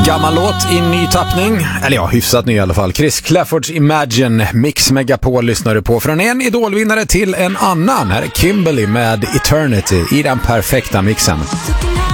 Gammal låt i ny tappning. Eller ja, hyfsat ny i alla fall. Chris Claffords Imagine, Mix Megapol lyssnar du på. Från en idolvinnare till en annan. Här är Kimberly med Eternity i den perfekta mixen.